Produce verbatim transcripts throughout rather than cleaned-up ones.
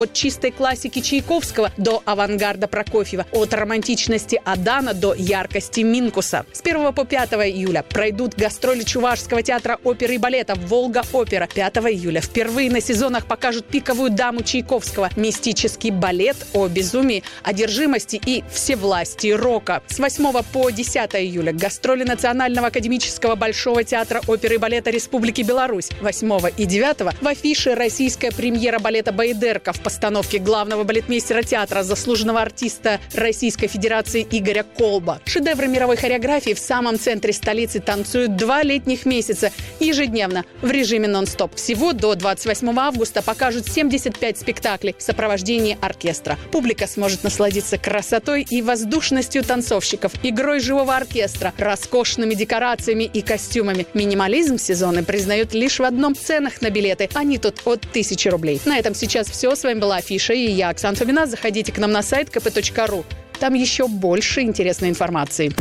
От чистой классики Чайковского до авангарда Прокофьева, от романтичности Адана до яркости Минкуса. С первого по пятого июля пройдут гастроли Чувашского театра оперы и балета «Волга-опера». пятого июля впервые на сезонах покажут «Пиковую даму» Чайковского, мистический балет о безумии, одержимости и всевластии рока. С восьмого по десятое июля гастроли Национального академического Большого театра оперы и балета Республики Беларусь. восьмого и девятого в афише российская премьера балета «Байдерка» в постановке главного балетмейстера театра, заслуженного артиста Российской Федерации Игоря Колба. Шедевры мировой хореографии в самом центре столицы танцуют два летних месяца ежедневно в режиме нон-стоп. Всего до двадцать восьмого августа покажут семьдесят пять спектаклей в сопровождении оркестра. Публика сможет насладиться красотой и воздушностью танцовщиков, игрой живого оркестра, роскошными декорациями и костюмами. Минимализм сезона признают лишь в одном: ценах на билеты. Они тут от тысячи рублей. На этом сейчас все. С вами была Афиша и я, Оксана Фомина. Заходите к нам на сайт ка пэ точка ру. Там еще больше интересной информации.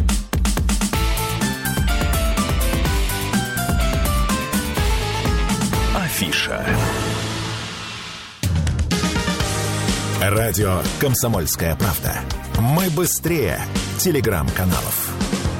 Афиша. Радио «Комсомольская правда». Мы быстрее телеграм-каналов.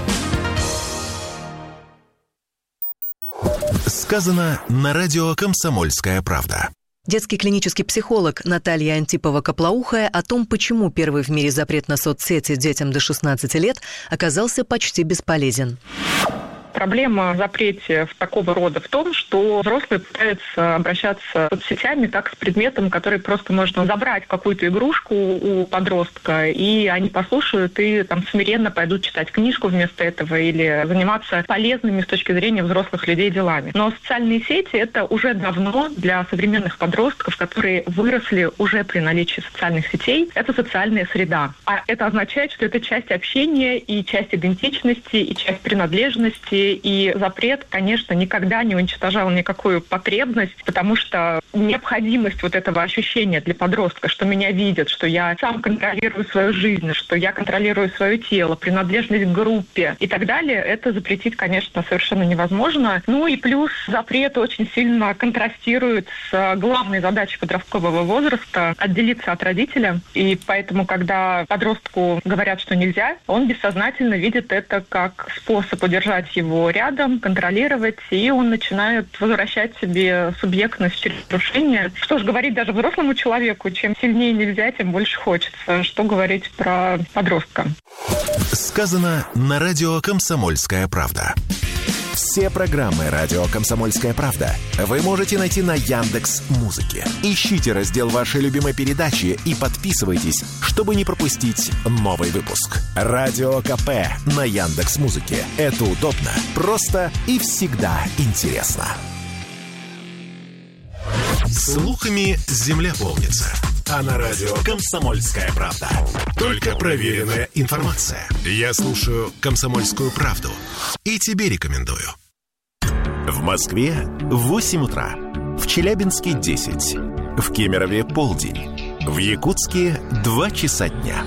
Сказано на радио «Комсомольская правда». Детский клинический психолог Наталья Антипова-Коплоухая о том, почему первый в мире запрет на соцсети детям до шестнадцати лет оказался почти бесполезен. Проблема запрета такого рода в том, что взрослые пытаются обращаться с соцсетями как с предметом, который просто можно забрать какую-то игрушку у подростка, и они послушают и там смиренно пойдут читать книжку вместо этого или заниматься полезными с точки зрения взрослых людей делами. Но социальные сети — это уже давно для современных подростков, которые выросли уже при наличии социальных сетей, это социальная среда. А это означает, что это часть общения и часть идентичности, и часть принадлежности. И запрет, конечно, никогда не уничтожал никакую потребность, потому что необходимость вот этого ощущения для подростка, что меня видят, что я сам контролирую свою жизнь, что я контролирую свое тело, принадлежность к группе и так далее, это запретить, конечно, совершенно невозможно. Ну и плюс запрет очень сильно контрастирует с главной задачей подросткового возраста — отделиться от родителя. И поэтому, когда подростку говорят, что нельзя, он бессознательно видит это как способ удержать его рядом, контролировать, и он начинает возвращать себе субъектность через нарушение. Что ж говорить даже взрослому человеку, чем сильнее нельзя, тем больше хочется. Что говорить про подростка? Сказано на радио «Комсомольская правда». Все программы радио «Комсомольская правда» вы можете найти на Яндекс.Музыке. Ищите раздел вашей любимой передачи и подписывайтесь, чтобы не пропустить новый выпуск. Радио КП на Яндекс.Музыке. Это удобно, просто и всегда интересно. Слухами земля полнится. А на радио «Комсомольская правда» только проверенная информация. Я слушаю «Комсомольскую правду» и тебе рекомендую. В Москве восемь утра, в Челябинске десять, в Кемерове полдень, в Якутске два часа дня.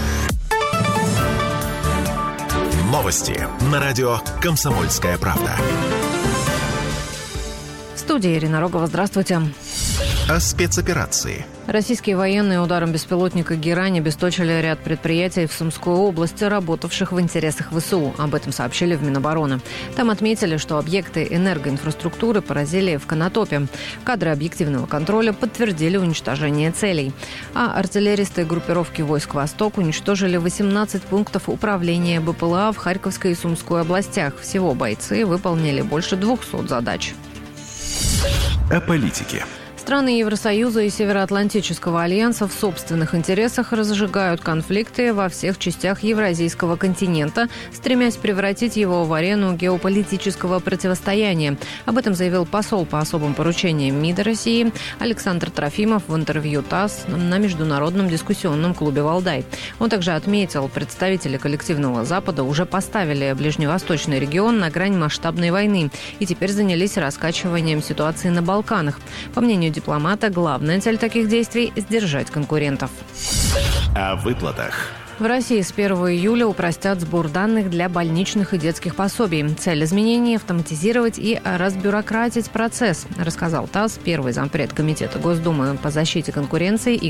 Новости на радио «Комсомольская правда». В студии Ирина Рогова. Здравствуйте. О спецоперации. Российские военные ударом беспилотника «Герань» обесточили ряд предприятий в Сумской области, работавших в интересах вэ эс у. Об этом сообщили в Минобороны. Там отметили, что объекты энергоинфраструктуры поразили в Конотопе. Кадры объективного контроля подтвердили уничтожение целей. А артиллеристы группировки войск «Восток» уничтожили восемнадцать пунктов управления бэ пэ эл а в Харьковской и Сумской областях. Всего бойцы выполнили больше двухсот задач. О политике. Страны Евросоюза и Североатлантического альянса в собственных интересах разжигают конфликты во всех частях Евразийского континента, стремясь превратить его в арену геополитического противостояния. Об этом заявил посол по особым поручениям МИДа России Александр Трофимов в интервью ТАСС на Международном дискуссионном клубе «Валдай». Он также отметил, представители коллективного Запада уже поставили ближневосточный регион на грань масштабной войны и теперь занялись раскачиванием ситуации на Балканах. По мнению дипломата, главная цель таких действий – сдержать конкурентов. О выплатах. В России с первого июля упростят сбор данных для больничных и детских пособий. Цель изменений – автоматизировать и разбюрократить процесс, рассказал ТАСС первый зампред Комитета Госдумы по защите конкуренции